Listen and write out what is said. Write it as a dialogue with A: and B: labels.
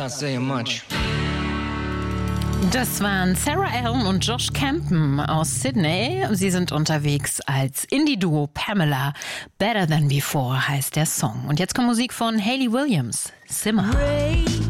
A: Not saying much.
B: Das waren Sarah Allen und Josh Campen aus Sydney. Sie sind unterwegs als Indie-Duo Pamela. Better Than Before heißt der Song. Und jetzt kommt Musik von Hayley Williams. Simmer.